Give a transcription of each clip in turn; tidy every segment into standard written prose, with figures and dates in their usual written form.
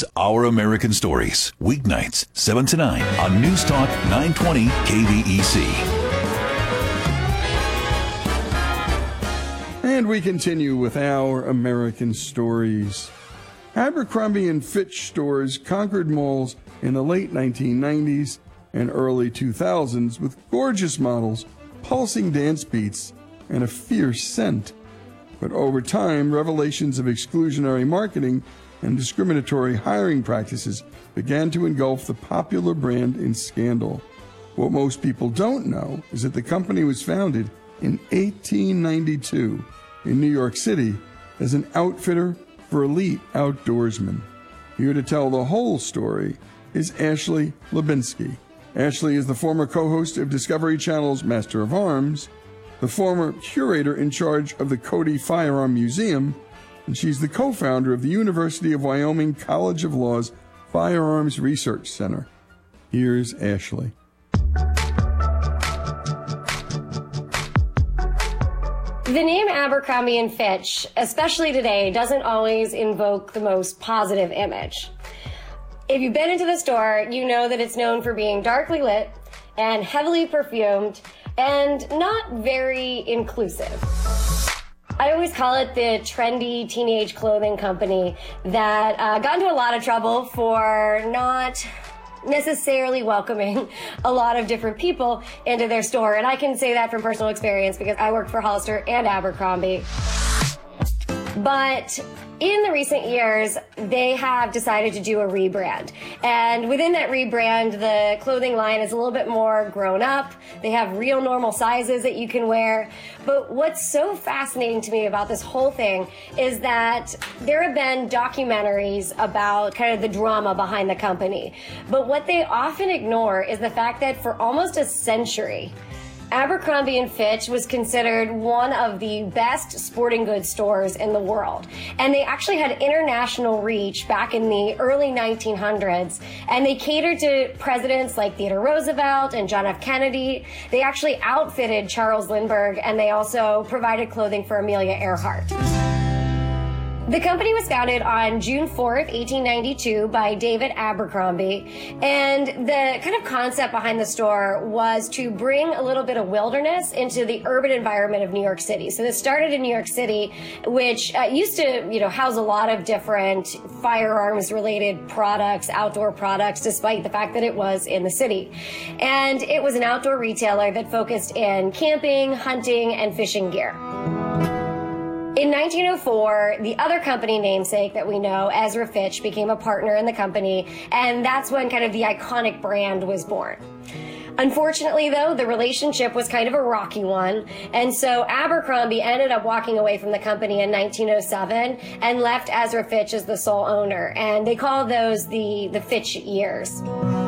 is Our American Stories, weeknights 7 to 9 on News Talk 920 KVEC. And we continue with Our American Stories. Abercrombie & Fitch stores conquered malls in the late 1990s and early 2000s with gorgeous models, pulsing dance beats, and a fierce scent. But over time, revelations of exclusionary marketing and discriminatory hiring practices began to engulf the popular brand in scandal. What most people don't know is that the company was founded in 1892 in New York City as an outfitter for elite outdoorsmen. Here to tell the whole story is Ashley Lubinsky. Ashley is the former co-host of Discovery Channel's Master of Arms, the former curator in charge of the Cody Firearm Museum, and she's the co-founder of the University of Wyoming College of Law's Firearms Research Center. Here's Ashley. The name Abercrombie & Fitch, especially today, doesn't always invoke the most positive image. If you've been into the store, you know that it's known for being darkly lit and heavily perfumed and not very inclusive. I always call it the trendy teenage clothing company that got into a lot of trouble for not necessarily welcoming a lot of different people into their store. And I can say that from personal experience because I worked for Hollister and Abercrombie. But in the recent years, they have decided to do a rebrand. And within that rebrand, the clothing line is a little bit more grown up. They have real normal sizes that you can wear. But what's so fascinating to me about this whole thing is that there have been documentaries about kind of the drama behind the company. But what they often ignore is the fact that for almost a century, Abercrombie & Fitch was considered one of the best sporting goods stores in the world. And they actually had international reach back in the early 1900s. And they catered to presidents like Theodore Roosevelt and John F. Kennedy. They actually outfitted Charles Lindbergh, and they also provided clothing for Amelia Earhart. The company was founded on June 4th, 1892 by David Abercrombie, and the kind of concept behind the store was to bring a little bit of wilderness into the urban environment of New York City. So this started in New York City, which used to, house a lot of different firearms-related products, outdoor products, despite the fact that it was in the city. And it was an outdoor retailer that focused in camping, hunting, and fishing gear. In 1904, the other company namesake that we know, Ezra Fitch, became a partner in the company, and that's when kind of the iconic brand was born. Unfortunately, though, the relationship was kind of a rocky one, and so Abercrombie ended up walking away from the company in 1907 and left Ezra Fitch as the sole owner, and they call those the Fitch years.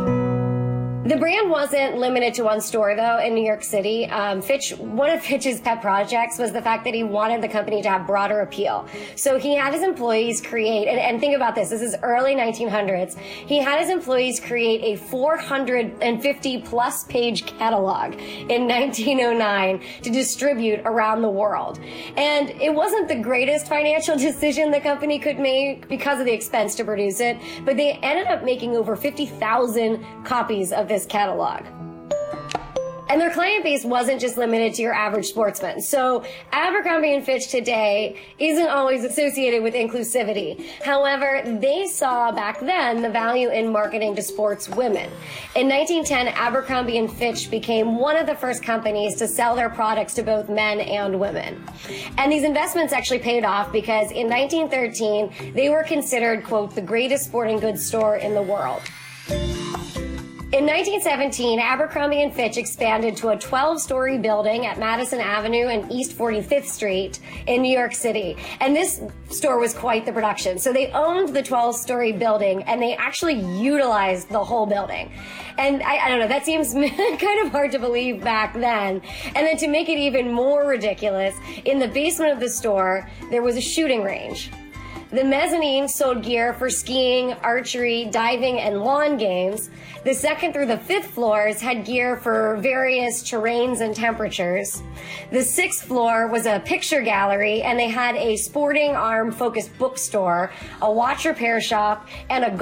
The brand wasn't limited to one store, though, in New York City. One of Fitch's pet projects was the fact that he wanted the company to have broader appeal. So he had his employees create, and think about this is early 1900s, he had his employees create a 450-plus page catalog in 1909 to distribute around the world. And it wasn't the greatest financial decision the company could make because of the expense to produce it, but they ended up making over 50,000 copies of this catalog. And their client base wasn't just limited to your average sportsman. So Abercrombie & Fitch today isn't always associated with inclusivity. However, they saw back then the value in marketing to sports women. In 1910, Abercrombie & Fitch became one of the first companies to sell their products to both men and women. And these investments actually paid off because in 1913, they were considered, quote, the greatest sporting goods store in the world. In 1917, Abercrombie & Fitch expanded to a 12-story building at Madison Avenue and East 45th Street in New York City. And this store was quite the production. So they owned the 12-story building, and they actually utilized the whole building. And I don't know, that seems kind of hard to believe back then. And then to make it even more ridiculous, in the basement of the store, there was a shooting range. The mezzanine sold gear for skiing, archery, diving, and lawn games. The second through the fifth floors had gear for various terrains and temperatures. The sixth floor was a picture gallery, and they had a sporting arm-focused bookstore, a watch repair shop, and a